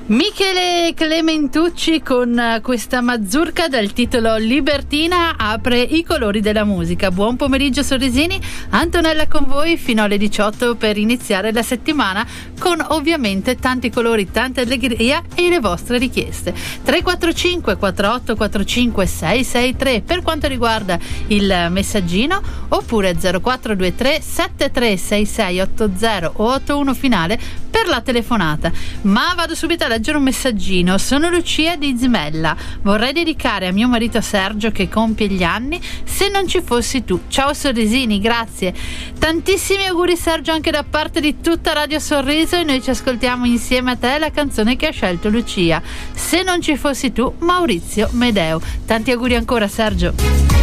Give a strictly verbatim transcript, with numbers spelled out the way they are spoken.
Michele Clementucci con questa mazurka dal titolo Libertina apre i colori della musica. Buon pomeriggio sorrisini, Antonella con voi fino alle diciotto per iniziare la settimana con ovviamente tanti colori, tanta allegria e le vostre richieste. tre quattro cinque quattro otto quattro cinque sei sei tre per quanto riguarda il messaggino, oppure zero quattro due tre sette tre sei sei otto zero o otto uno finale per la telefonata. Ma vado subito a leggere un messaggino. Sono Lucia di Zmella, vorrei dedicare a mio marito Sergio che compie gli anni Se non ci fossi tu. Ciao sorrisini, grazie, tantissimi auguri Sergio anche da parte di tutta Radio Sorriso, e noi ci ascoltiamo insieme a te la canzone che ha scelto Lucia, Se non ci fossi tu, Maurizio Medeo. Tanti auguri ancora Sergio.